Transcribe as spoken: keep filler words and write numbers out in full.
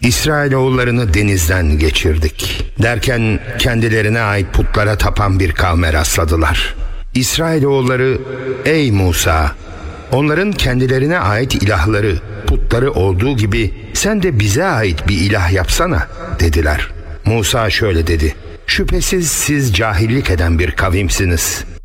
İsrailoğullarını denizden geçirdik. Derken kendilerine ait putlara tapan bir kavme rastladılar. İsrailoğulları, ey Musa, onların kendilerine ait ilahları, putları olduğu gibi sen de bize ait bir ilah yapsana dediler. Musa şöyle dedi: şüphesiz siz cahillik eden bir kavimsiniz.